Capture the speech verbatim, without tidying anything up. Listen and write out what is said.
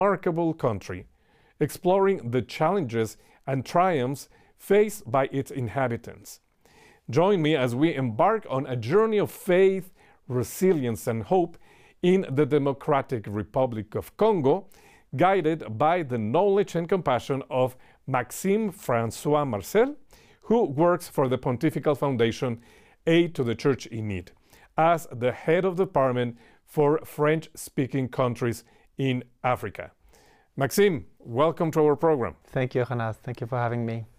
remarkable country, exploring the challenges and triumphs faced by its inhabitants. Join me as we embark on a journey of faith, resilience, and hope in the Democratic Republic of Congo, guided by the knowledge and compassion of Maxime Francois Marcel, who works for the Pontifical Foundation Aid to the Church in Need, as the head of the department for French-speaking countries in Africa. Maxime, welcome to our program. Thank you, Jonas. Thank you for having me.